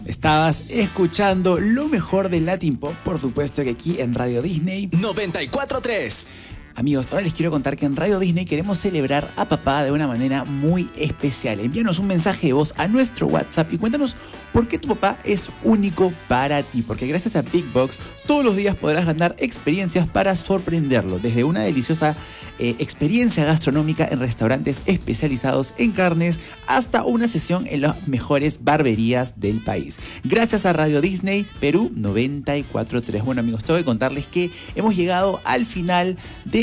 Estabas escuchando lo mejor del Latin Pop, por supuesto que aquí en Radio Disney 94.3. Amigos, ahora les quiero contar que en Radio Disney queremos celebrar a papá de una manera muy especial. Envíanos un mensaje de voz a nuestro WhatsApp y cuéntanos por qué tu papá es único para ti. Porque gracias a Big Box todos los días podrás ganar experiencias para sorprenderlo. Desde una deliciosa experiencia gastronómica en restaurantes especializados en carnes hasta una sesión en las mejores barberías del país. Gracias a Radio Disney Perú 94.3. Bueno amigos, tengo que contarles que hemos llegado al final de